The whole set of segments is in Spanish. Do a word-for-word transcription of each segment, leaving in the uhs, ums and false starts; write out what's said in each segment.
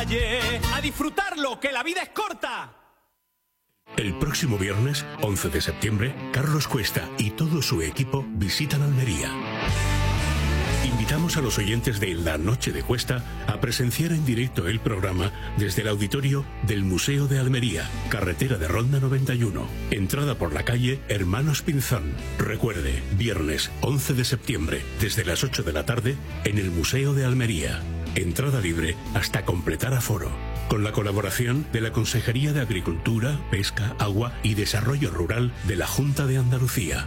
calle, a disfrutarlo, que la vida es corta. El próximo viernes, once de septiembre, Carlos Cuesta y todo su equipo visitan Almería. Invitamos a los oyentes de La Noche de Cuesta a presenciar en directo el programa desde el auditorio del Museo de Almería, carretera de Ronda noventa y uno. Entrada por la calle Hermanos Pinzón. Recuerde, viernes once de septiembre, desde las ocho de la tarde, en el Museo de Almería. Entrada libre hasta completar aforo. Con la colaboración de la Consejería de Agricultura, Pesca, Agua y Desarrollo Rural de la Junta de Andalucía.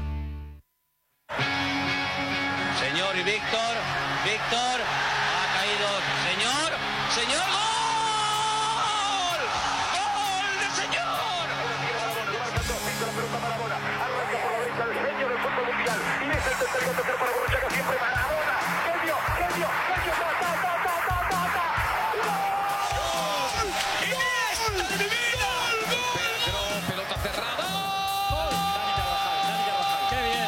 Señor y Víctor, Víctor, ha caído, señor, señor, ¡gol! ¡Gol del señor! La pelota Maradona, arranca por la derecha el genio del fútbol mundial, y es el tercer gol para Borruchaga, siempre Maradona, genio, genio, genio, ta, ta, ta, ta, ta, ta, ta. ¡Gol! ¡Iniesta de mi vida! Pedro, pelota cerrada. ¡Gol! Dani Carvajal, Dani Carvajal, qué bien.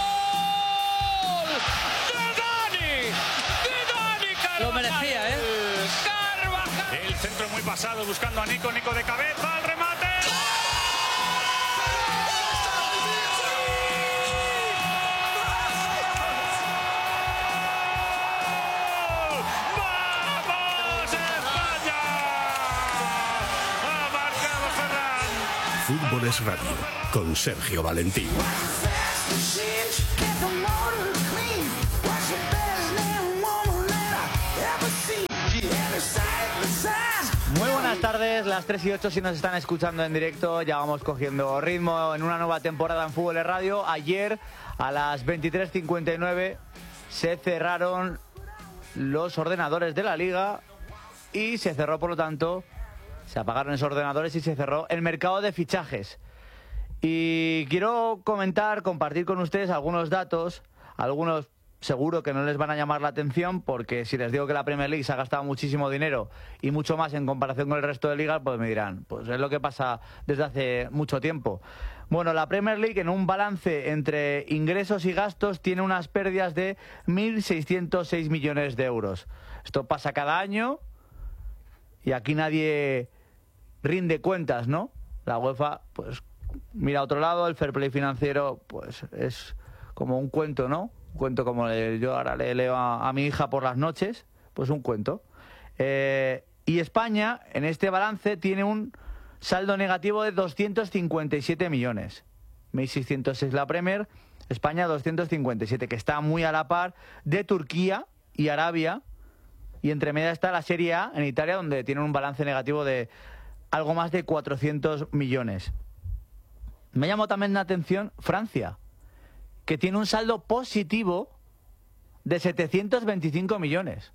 Lo merecía, ¿eh? Carvajal. El centro muy pasado buscando a Nico, Nico de cabeza, al remate. ¡Vamos, España! ¡Ha marcado Ferran! Fútbol es Radio, con Sergio Valentín. Muy buenas tardes, las tres y ocho si nos están escuchando en directo. Ya vamos cogiendo ritmo en una nueva temporada en Fútbol es Radio. Ayer a las veintitrés cincuenta y nueve se cerraron los ordenadores de la Liga y se cerró, por lo tanto, se apagaron esos ordenadores y se cerró el mercado de fichajes. Y quiero comentar, compartir con ustedes algunos datos, algunos seguro que no les van a llamar la atención, porque si les digo que la Premier League se ha gastado muchísimo dinero y mucho más en comparación con el resto de ligas, pues me dirán, pues es lo que pasa desde hace mucho tiempo. Bueno, la Premier League en un balance entre ingresos y gastos tiene unas pérdidas de mil seiscientos seis millones de euros. Esto pasa cada año y aquí nadie rinde cuentas, ¿no? La UEFA, pues mira a otro lado, el fair play financiero, pues es como un cuento, ¿no? Cuento como yo ahora le leo a, a mi hija por las noches, pues un cuento. Eh, y España, en este balance, tiene un saldo negativo de doscientos cincuenta y siete millones. mil seiscientos seis la Premier, España doscientos cincuenta y siete, que está muy a la par de Turquía y Arabia. Y entre media está la Serie A en Italia, donde tienen un balance negativo de algo más de cuatrocientos millones. Me llamó también la atención Francia, que tiene un saldo positivo de setecientos veinticinco millones.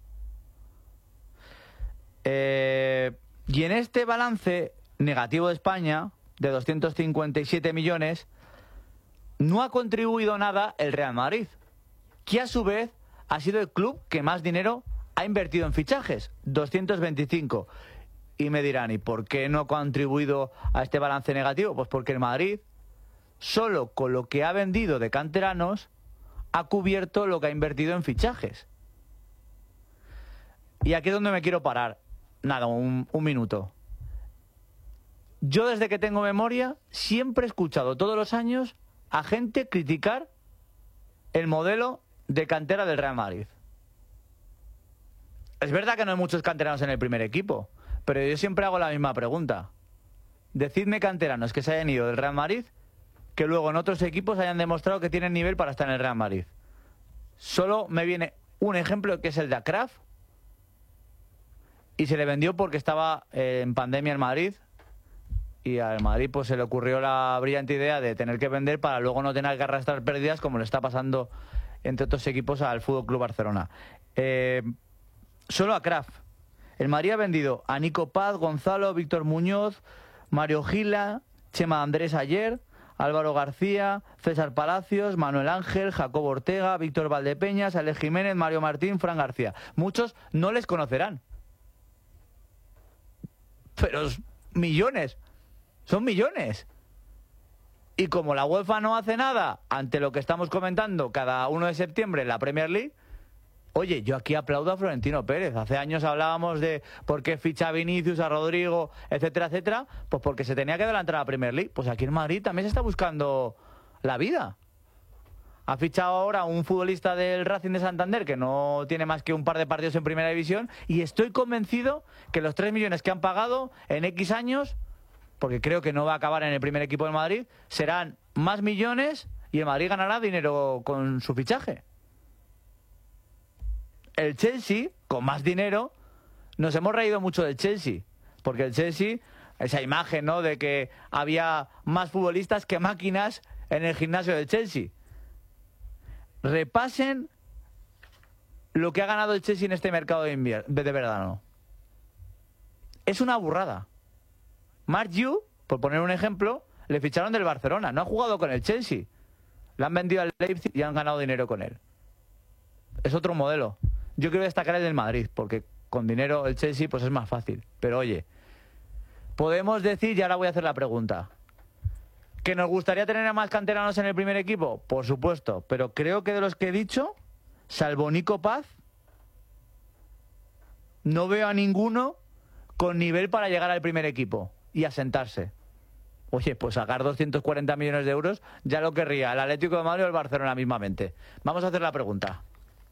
Eh, y en este balance negativo de España, de doscientos cincuenta y siete millones, no ha contribuido nada el Real Madrid, que a su vez ha sido el club que más dinero ha invertido en fichajes, doscientos veinticinco. Y me dirán, ¿y por qué no ha contribuido a este balance negativo? Pues porque el Madrid, solo con lo que ha vendido de canteranos, ha cubierto lo que ha invertido en fichajes. Y aquí es donde me quiero parar. Nada, un, un minuto. Yo desde que tengo memoria siempre he escuchado todos los años a gente criticar el modelo de cantera del Real Madrid. Es verdad que no hay muchos canteranos en el primer equipo, pero yo siempre hago la misma pregunta. Decidme canteranos que se hayan ido del Real Madrid que luego en otros equipos hayan demostrado que tienen nivel para estar en el Real Madrid. Solo me viene un ejemplo, que es el de Akraf, y se le vendió porque estaba eh, en pandemia en Madrid, y al Madrid pues se le ocurrió la brillante idea de tener que vender para luego no tener que arrastrar pérdidas, como le está pasando entre otros equipos al Fútbol Club Barcelona. Eh, solo Akraf. El Madrid ha vendido a Nico Paz, Gonzalo, Víctor Muñoz, Mario Gila, Chema Andrés ayer, Álvaro García, César Palacios, Manuel Ángel, Jacobo Ortega, Víctor Valdepeñas, Alex Jiménez, Mario Martín, Fran García. Muchos no les conocerán. Pero millones. Son millones. Y como la UEFA no hace nada ante lo que estamos comentando cada uno de septiembre en la Premier League, Oye, yo aquí aplaudo a Florentino Pérez. Hace años hablábamos de por qué ficha a Vinicius, a Rodrigo, etcétera, etcétera. Pues porque se tenía que adelantar a la Premier League. Pues aquí en Madrid también se está buscando la vida. Ha fichado ahora un futbolista del Racing de Santander que no tiene más que un par de partidos en Primera División y estoy convencido que los tres millones que han pagado en X años, porque creo que no va a acabar en el primer equipo del Madrid, serán más millones y el Madrid ganará dinero con su fichaje. El Chelsea, con más dinero, nos hemos reído mucho del Chelsea, porque el Chelsea, esa imagen, ¿no?, de que había más futbolistas que máquinas en el gimnasio del Chelsea. Repasen lo que ha ganado el Chelsea en este mercado de, invier- de verano. Es una burrada. Mark Yu, por poner un ejemplo, le ficharon del Barcelona. No ha jugado con el Chelsea. Le han vendido al Leipzig y han ganado dinero con él. Es otro modelo. Yo quiero destacar el del Madrid, porque con dinero el Chelsea pues es más fácil. Pero oye, podemos decir, y ahora voy a hacer la pregunta, ¿que nos gustaría tener a más canteranos en el primer equipo? Por supuesto, pero creo que de los que he dicho, salvo Nico Paz, no veo a ninguno con nivel para llegar al primer equipo y asentarse. Oye, pues sacar doscientos cuarenta millones de euros ya lo querría el Atlético de Madrid o el Barcelona mismamente. Vamos a hacer la pregunta.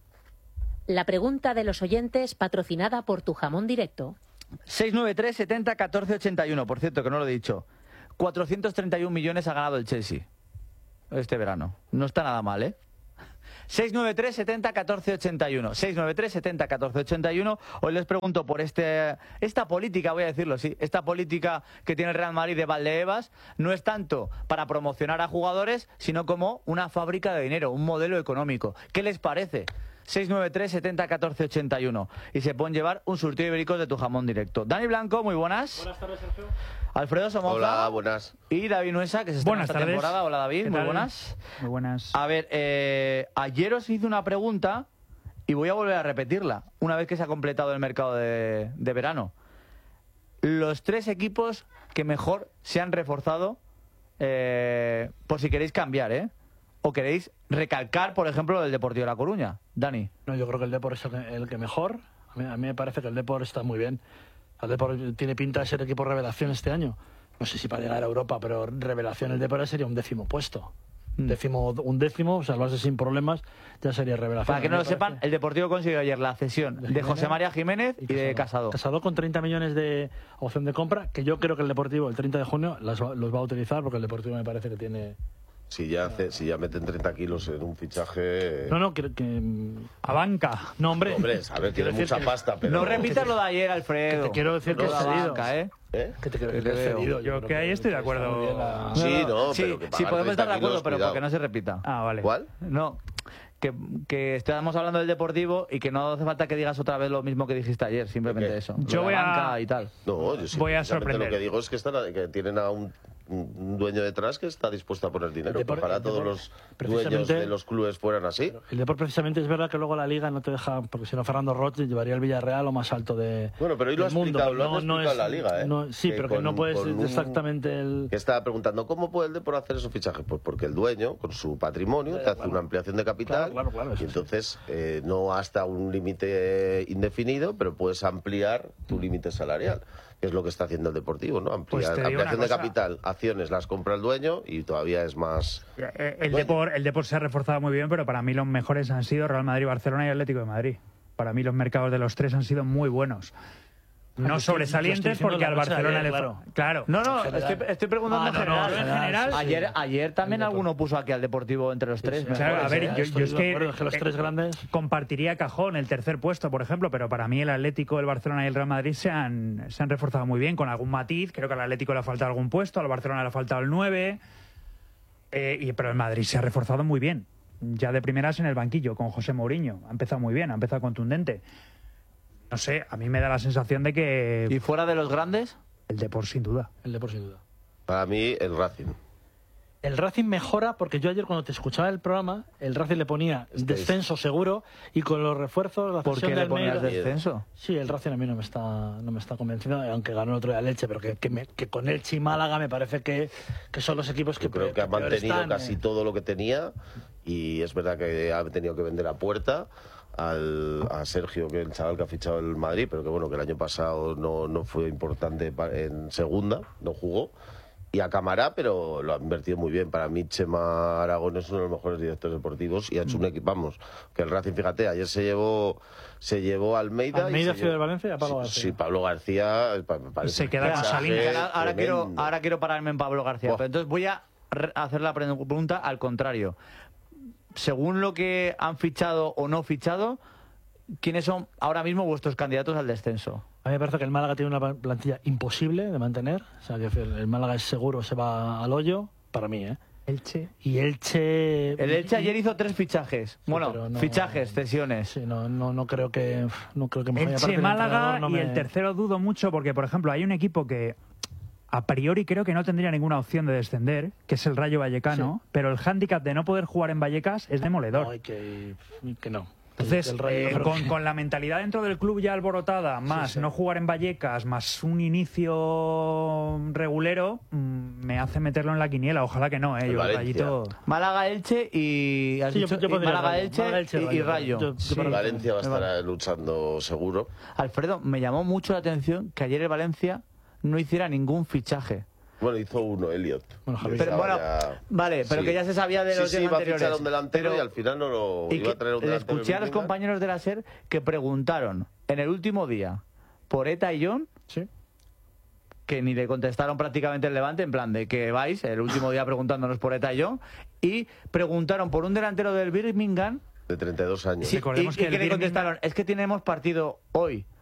La pregunta de los oyentes patrocinada por Tu Jamón Directo. seis nueve tres, setenta, catorce, ochenta y uno, por cierto, que no lo he dicho. cuatrocientos treinta y un millones ha ganado el Chelsea este verano. No está nada mal, ¿eh? seis nueve tres, setenta, catorce, ochenta y uno. seis nueve tres, setenta, catorce, ochenta y uno. Hoy les pregunto por este, esta política, voy a decirlo así, esta política que tiene el Real Madrid de Valdebebas no es tanto para promocionar a jugadores, sino como una fábrica de dinero, un modelo económico. ¿Qué les parece? seis nueve tres, setenta, catorce, ochenta y uno. Y se pueden llevar un surtido de ibéricos de Tu Jamón Directo. Dani Blanco, muy buenas. Buenas tardes, Sergio. Alfredo Somoza. Hola, buenas. Y David Nuesa, que se está en esta temporada. Hola, David, muy buenas. Muy buenas. A ver, eh, ayer os hice una pregunta y voy a volver a repetirla, una vez que se ha completado el mercado de, de verano. Los tres equipos que mejor se han reforzado, eh, por si queréis cambiar, ¿eh? ¿O queréis recalcar, por ejemplo, el Deportivo de La Coruña? Dani. No, yo creo que el Depor es el que, el que mejor. A mí, a mí me parece que el Depor está muy bien. El Depor tiene pinta de ser equipo revelación este año. No sé si para llegar a Europa, pero revelación el Depor sería un décimo puesto. Mm. Décimo, un décimo, salvarse sin problemas, ya sería revelación. Para que no lo sepan, el Deportivo consiguió ayer la cesión de, de José María Jiménez y, y de Casado. Casado con treinta millones de opción de compra, que yo creo que el Deportivo el treinta de junio las, los va a utilizar, porque el Deportivo me parece que tiene... Si ya, hace, si ya meten treinta kilos en un fichaje... No, no, que... que a banca. No, hombre. Hombre, a ver, tiene mucha que... pasta, pero... No repitas lo de ayer, Alfredo. Que te quiero decir que es cedido. Banca, ¿eh? ¿Eh? Que te quiero decir que es cedido. Yo, yo que ahí estoy de acuerdo. La... Sí, no, sí, pero que sí, podemos estar de acuerdo, kilos, pero cuidado. porque no se repita. Ah, vale. ¿Cuál? No, que, que estamos hablando del Deportivo y que no hace falta que digas otra vez lo mismo que dijiste ayer, simplemente eso. Yo voy a... y tal. No, yo sí, voy a sorprender. Lo que digo es que, están, que tienen a un... un dueño detrás que está dispuesto a poner dinero. Depor, Ojalá todos los dueños de los clubes fueran así. El Depor precisamente es verdad que luego la Liga no te deja, porque si no Fernando Roth llevaría el Villarreal lo más alto de Bueno, pero hoy lo ha explicado, lo han explicado en la Liga, ¿eh? No, sí, que pero con, que no puedes un, exactamente el... Que estaba preguntando, ¿cómo puede el Depor hacer esos fichajes? Pues porque el dueño, con su patrimonio, te hace claro. una ampliación de capital Claro, claro, claro, y entonces eh, no hasta un límite indefinido, pero puedes ampliar tu límite salarial. Que es lo que está haciendo el Deportivo, ¿no? Amplia, Pues ampliación de cosa. capital, acciones las compra el dueño y todavía es más... El Depor, el Depor se ha reforzado muy bien, pero para mí los mejores han sido Real Madrid, Barcelona y Atlético de Madrid. Para mí los mercados de los tres han sido muy buenos. No Aquí sobresalientes estoy porque al Barcelona ayer, le... claro. Claro. No, no, estoy, estoy preguntando Ah, en no, general. no, en general, Ayer, sí. ayer también alguno puso aquí al Deportivo entre los tres. Sí, sí. Claro, a mejores, ver, ¿eh? yo, Estoy yo es de que, acuerdo, es que los tres grandes... compartiría cajón el tercer puesto, por ejemplo, pero para mí el Atlético, el Barcelona y el Real Madrid se han, se han reforzado muy bien, con algún matiz. Creo que al Atlético le ha faltado algún puesto, al Barcelona le ha faltado el nueve, eh, y, pero el Madrid se ha reforzado muy bien. Ya de primeras en el banquillo, con José Mourinho. Ha empezado muy bien, ha empezado contundente. No sé, a mí me da la sensación de que... ¿Y fuera de los grandes? El Depor, sin duda. El Depor, sin duda. Para mí, el Racing. El Racing mejora porque yo ayer cuando te escuchaba el programa, el Racing le ponía Este descenso es... seguro y con los refuerzos, la ¿Por cesión qué de le ponías Almeida... descenso? Sí, el Racing a mí no me está, no me está convenciendo, aunque ganó el otro día Leche, pero que, que, me, que con Elche y Málaga me parece que, que son los equipos que Yo creo que ha peor mantenido están, casi eh. todo lo que tenía y es verdad que ha tenido que vender a puerta al, a Sergio, que es el chaval que ha fichado el Madrid, pero que bueno, que el año pasado no, no fue importante en segunda, no jugó. Y a Camará, pero lo ha invertido muy bien. Para mí, Chema Aragón es uno de los mejores directores deportivos y ha hecho un equipo, vamos, que el Racing, fíjate, ayer se llevó se llevó a Almeida. Almeida, y Ciudad de Valencia y a Pablo García. Sí, Pablo García. Se queda con Salinas. Ahora, ahora, quiero, ahora quiero pararme en Pablo García. Pero entonces voy a hacer la pregunta al contrario. Según lo que han fichado o no fichado, ¿quiénes son ahora mismo vuestros candidatos al descenso? A mí me parece que el Málaga tiene una plantilla imposible de mantener. O sea, que el Málaga es seguro, se va al hoyo, para mí, ¿eh? Elche. Y Elche... El Elche ayer hizo tres fichajes. Sí, bueno, no, fichajes, cesiones. Sí, no, no, no creo que... No creo que me Elche, aparte Málaga no y me... el tercero dudo mucho porque, por ejemplo, hay un equipo que a priori creo que no tendría ninguna opción de descender, que es el Rayo Vallecano, sí. Pero el hándicap de no poder jugar en Vallecas es demoledor. No, que, que no. Entonces, el Rayo, eh, pero... con, con la mentalidad dentro del club ya alborotada, más sí, sí. no jugar en Vallecas, más un inicio regulero, mmm, me hace meterlo en la quiniela. Ojalá que no, ¿eh? Yo, Rayito... Málaga, Elche y... ¿has sí, dicho? yo, yo Málaga, Rayo. Elche, Málaga, Elche y, y Rayo. Yo, yo sí. Valencia va a estar vale. luchando seguro. Alfredo, me llamó mucho la atención que ayer el Valencia no hiciera ningún fichaje. Bueno, hizo uno, Elliot. Bueno, pero, bueno ya... Vale, pero sí. que ya se sabía de los sí, sí, días anteriores. Sí, iba a fichar un delantero pero... y al final no lo y iba a traer un delantero. Le escuché a los compañeros de la SER que preguntaron en el último día por Eta y John, sí. que ni le contestaron prácticamente el Levante, en plan de que vais, el último día preguntándonos por Eta y John, y preguntaron por un delantero del Birmingham. De treinta y dos años. Sí, y, que, y que le contestaron, es que tenemos partido hoy.